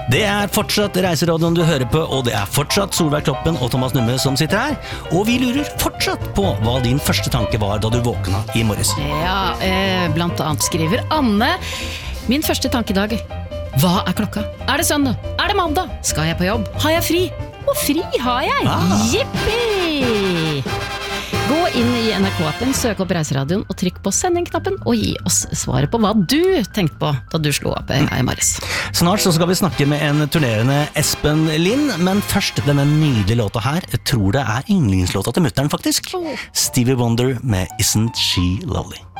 Det fortsatt Reiseradioen du hører på, og det fortsatt Solveig Kloppen og Thomas Numme som sitter her. Og vi lurer fortsatt på hva din første tanke var da du våkna i morges. Ja, blant annet skriver Anne. Min første tankedag. Hva klokka? Det søndag? Det mandag? Skal jeg på jobb? Har jeg fri? Og fri har jeg! Jippi! Gå inn i NRK-appen, søk opp Reiseradioen og trykk på sending-knappen og gi oss svaret på hva du tenkte på da du slo opp i morges. Snart så skal vi snakke med en turnerende Espen Lind, men først denne nydelige låta her. Jeg tror det yndlingslåta til mutteren faktisk. Stevie Wonder med Isn't She Lovely.